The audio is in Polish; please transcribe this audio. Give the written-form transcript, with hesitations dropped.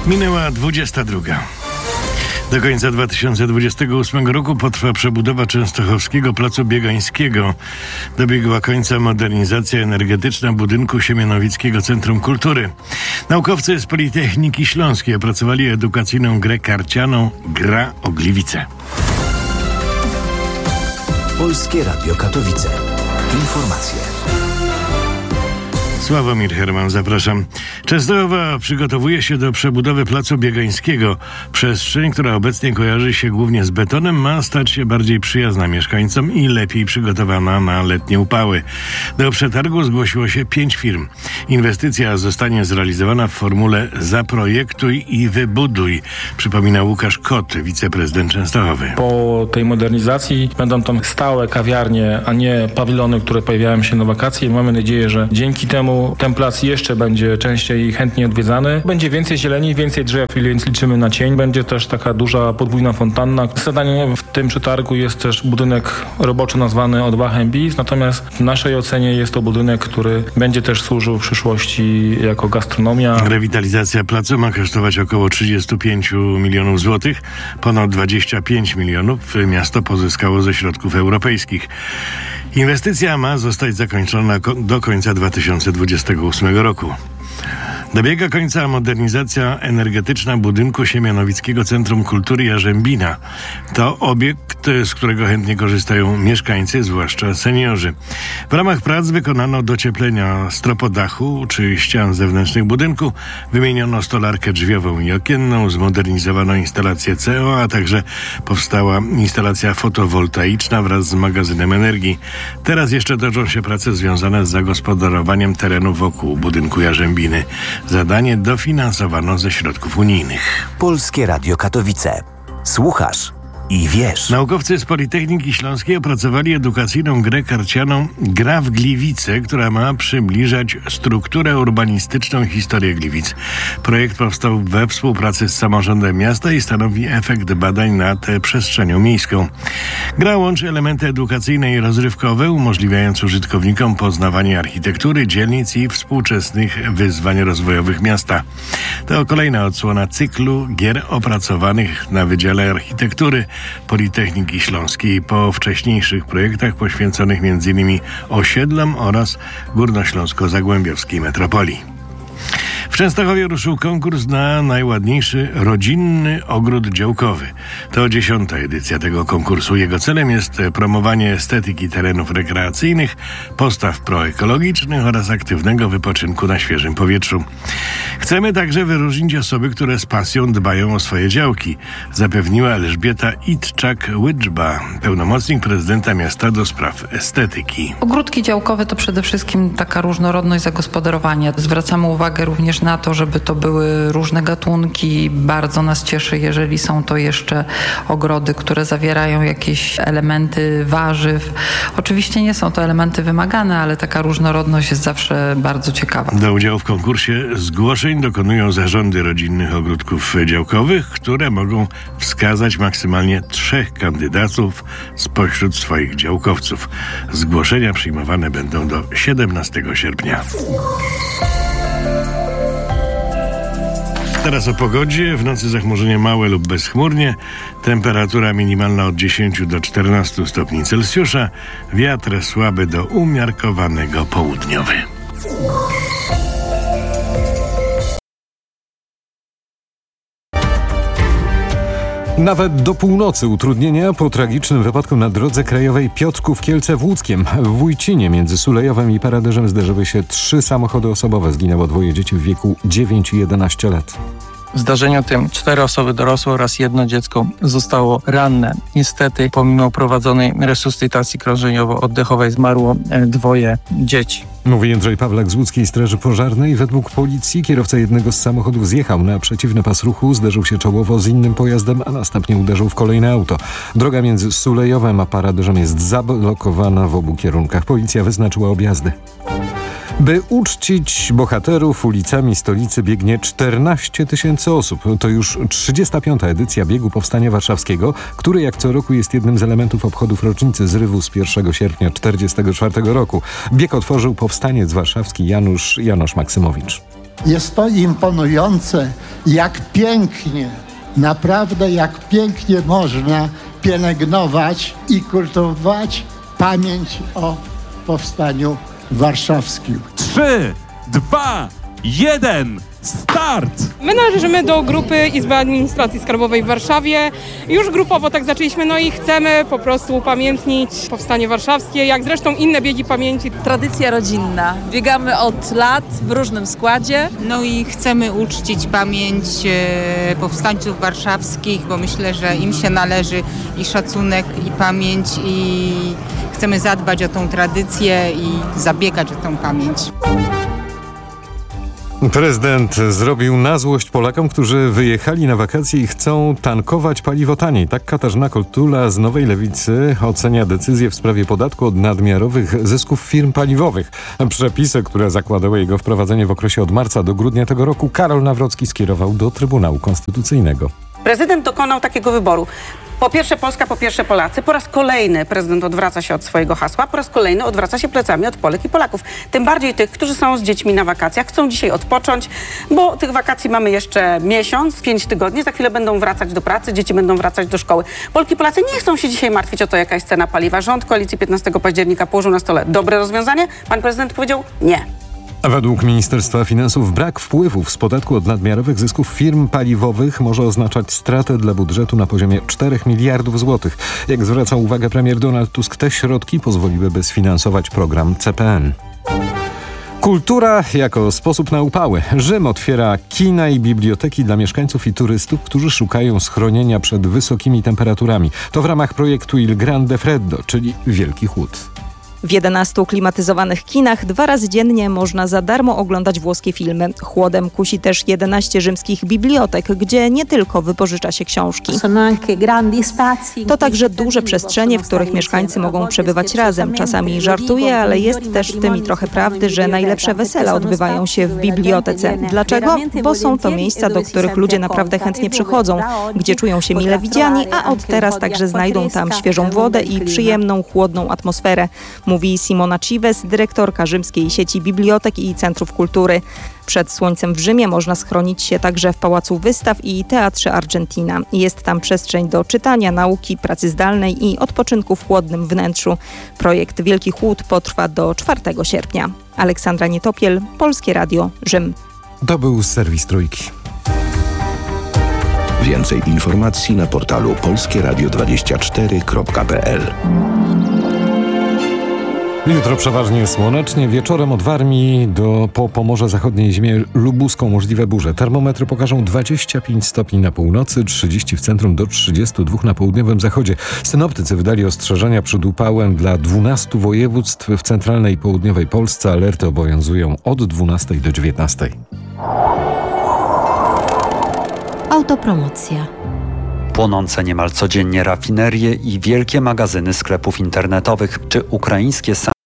Minęła 22. Do końca 2028 roku potrwa przebudowa częstochowskiego Placu Biegańskiego. Dobiegła końca modernizacja energetyczna budynku Siemianowickiego Centrum Kultury. Naukowcy z Politechniki Śląskiej opracowali edukacyjną grę karcianą Gra o Gliwice. Polskie Radio Katowice. Informacje. Sławomir Herman, zapraszam. Częstochowa przygotowuje się do przebudowy Placu Biegańskiego. Przestrzeń, która obecnie kojarzy się głównie z betonem, ma stać się bardziej przyjazna mieszkańcom i lepiej przygotowana na letnie upały. Do przetargu zgłosiło się 5 firm. Inwestycja zostanie zrealizowana w formule zaprojektuj i wybuduj, przypomina Łukasz Kot, wiceprezydent Częstochowy. Po tej modernizacji będą tam stałe kawiarnie, a nie pawilony, które pojawiają się na wakacje. Mamy nadzieję, że dzięki temu ten plac jeszcze będzie częściej i chętniej odwiedzany. Będzie więcej zieleni, więcej drzew, więc liczymy na cień. Będzie też taka duża podwójna fontanna. Zadaniem w tym przetargu jest też budynek roboczy nazwany Odwachem Bis, natomiast w naszej ocenie jest to budynek, który będzie też służył w przyszłości jako gastronomia. Rewitalizacja placu ma kosztować około 35 milionów złotych. Ponad 25 milionów miasto pozyskało ze środków europejskich. Inwestycja ma zostać zakończona do końca 2028 roku. Dobiega końca modernizacja energetyczna budynku Siemianowickiego Centrum Kultury Jarzębina. To obiekt, z którego chętnie korzystają mieszkańcy, zwłaszcza seniorzy. W ramach prac wykonano docieplenia stropodachu czy ścian zewnętrznych budynku, wymieniono stolarkę drzwiową i okienną, zmodernizowano instalację CO, a także powstała instalacja fotowoltaiczna wraz z magazynem energii. Teraz jeszcze toczą się prace związane z zagospodarowaniem terenu wokół budynku Jarzębiny. Zadanie dofinansowano ze środków unijnych. Polskie Radio Katowice. Słuchasz i wiesz. Naukowcy z Politechniki Śląskiej opracowali edukacyjną grę karcianą Gra w Gliwice, która ma przybliżać strukturę urbanistyczną i historię Gliwic. Projekt powstał we współpracy z samorządem miasta i stanowi efekt badań nad przestrzenią miejską. Gra łączy elementy edukacyjne i rozrywkowe, umożliwiając użytkownikom poznawanie architektury, dzielnic i współczesnych wyzwań rozwojowych miasta. To kolejna odsłona cyklu gier opracowanych na Wydziale Architektury Politechniki Śląskiej po wcześniejszych projektach poświęconych m.in. osiedlom oraz górnośląsko-zagłębiowskiej metropolii. W Częstochowie ruszył konkurs na najładniejszy rodzinny ogród działkowy. To 10. edycja tego konkursu. Jego celem jest promowanie estetyki terenów rekreacyjnych, postaw proekologicznych oraz aktywnego wypoczynku na świeżym powietrzu. Chcemy także wyróżnić osoby, które z pasją dbają o swoje działki, zapewniła Elżbieta Itczak-Łydżba, pełnomocnik prezydenta miasta do spraw estetyki. Ogródki działkowe to przede wszystkim taka różnorodność zagospodarowania. Zwracamy uwagę również na to, żeby to były różne gatunki. Bardzo nas cieszy, jeżeli są to jeszcze ogrody, które zawierają jakieś elementy warzyw. Oczywiście nie są to elementy wymagane, ale taka różnorodność jest zawsze bardzo ciekawa. Do udziału w konkursie zgłoszeń dokonują zarządy rodzinnych ogródków działkowych, które mogą wskazać maksymalnie 3 kandydatów spośród swoich działkowców. Zgłoszenia przyjmowane będą do 17 sierpnia. Teraz o pogodzie. W nocy zachmurzenie małe lub bezchmurnie. Temperatura minimalna od 10 do 14 stopni Celsjusza. Wiatr słaby do umiarkowanego południowy. Nawet do północy utrudnienia po tragicznym wypadku na drodze krajowej Piotrków-Kielce w Łódzkiem. W Wójcinie między Sulejowem i Paradyżem zderzyły się 3 samochody osobowe. Zginęło 2 dzieci w wieku 9 i 11 lat. W zdarzeniu tym 4 osoby dorosłe oraz 1 dziecko zostało ranne. Niestety, pomimo prowadzonej resuscytacji krążeniowo-oddechowej zmarło 2 dzieci. Mówi Jędrzej Pawlak z Łódzkiej Straży Pożarnej. Według policji kierowca jednego z samochodów zjechał na przeciwny pas ruchu, zderzył się czołowo z innym pojazdem, a następnie uderzył w kolejne auto. Droga między Sulejowem a Paradyżem jest zablokowana w obu kierunkach. Policja wyznaczyła objazdy. By uczcić bohaterów, ulicami stolicy biegnie 14 000 osób. To już 35. edycja Biegu Powstania Warszawskiego, który jak co roku jest jednym z elementów obchodów rocznicy zrywu z 1 sierpnia 1944 roku. Bieg otworzył powstaniec warszawski Janusz Maksymowicz. Jest to imponujące jak pięknie, naprawdę jak pięknie można pielęgnować i kultywować pamięć o Powstaniu Warszawskim. 3, 2, 1, start! My należymy do grupy Izby Administracji Skarbowej w Warszawie. Już grupowo tak zaczęliśmy, no i chcemy po prostu upamiętnić Powstanie Warszawskie, jak zresztą inne biegi pamięci. Tradycja rodzinna. Biegamy od lat w różnym składzie. No i chcemy uczcić pamięć powstańców warszawskich, bo myślę, że im się należy i szacunek, i pamięć, i chcemy zadbać o tą tradycję i zabiegać o tą pamięć. Prezydent zrobił na złość Polakom, którzy wyjechali na wakacje i chcą tankować paliwo taniej. Tak Katarzyna Kotula z Nowej Lewicy ocenia decyzję w sprawie podatku od nadmiarowych zysków firm paliwowych. Przepisy, które zakładały jego wprowadzenie w okresie od marca do grudnia tego roku, Karol Nawrocki skierował do Trybunału Konstytucyjnego. Prezydent dokonał takiego wyboru. Po pierwsze Polska, po pierwsze Polacy. Po raz kolejny prezydent odwraca się od swojego hasła, po raz kolejny odwraca się plecami od Polek i Polaków. Tym bardziej tych, którzy są z dziećmi na wakacjach, chcą dzisiaj odpocząć, bo tych wakacji mamy jeszcze miesiąc, 5 tygodni, za chwilę będą wracać do pracy, dzieci będą wracać do szkoły. Polki i Polacy nie chcą się dzisiaj martwić o to, jaka jest cena paliwa. Rząd koalicji 15 października położył na stole dobre rozwiązanie. Pan prezydent powiedział nie. Według Ministerstwa Finansów brak wpływów z podatku od nadmiarowych zysków firm paliwowych może oznaczać stratę dla budżetu na poziomie 4 miliardów złotych. Jak zwraca uwagę premier Donald Tusk, te środki pozwoliłyby sfinansować program CPN. Kultura jako sposób na upały. Rzym otwiera kina i biblioteki dla mieszkańców i turystów, którzy szukają schronienia przed wysokimi temperaturami. To w ramach projektu Il Grande Freddo, czyli Wielki Chłód. W 11 klimatyzowanych kinach 2 razy dziennie można za darmo oglądać włoskie filmy. Chłodem kusi też 11 rzymskich bibliotek, gdzie nie tylko wypożycza się książki. To także duże przestrzenie, w których mieszkańcy mogą przebywać razem. Czasami żartuję, ale jest też w tym i trochę prawdy, że najlepsze wesela odbywają się w bibliotece. Dlaczego? Bo są to miejsca, do których ludzie naprawdę chętnie przychodzą, gdzie czują się mile widziani, a od teraz także znajdą tam świeżą wodę i przyjemną, chłodną atmosferę. Mówi Simona Cives, dyrektorka rzymskiej sieci bibliotek i centrów kultury. Przed słońcem w Rzymie można schronić się także w Pałacu Wystaw i Teatrze Argentina. Jest tam przestrzeń do czytania, nauki, pracy zdalnej i odpoczynku w chłodnym wnętrzu. Projekt Wielki Chłód potrwa do 4 sierpnia. Aleksandra Nietopiel, Polskie Radio, Rzym. To był serwis Trójki. Więcej informacji na portalu polskieradio24.pl. Jutro przeważnie słonecznie, wieczorem od Warmii po Pomorze Zachodnie i ziemię lubuską możliwe burze. Termometry pokażą 25 stopni na północy, 30 w centrum do 32 na południowym zachodzie. Synoptycy wydali ostrzeżenia przed upałem dla 12 województw w centralnej i południowej Polsce. Alerty obowiązują od 12 do 19. Autopromocja. Płonące niemal codziennie rafinerie i wielkie magazyny sklepów internetowych czy ukraińskie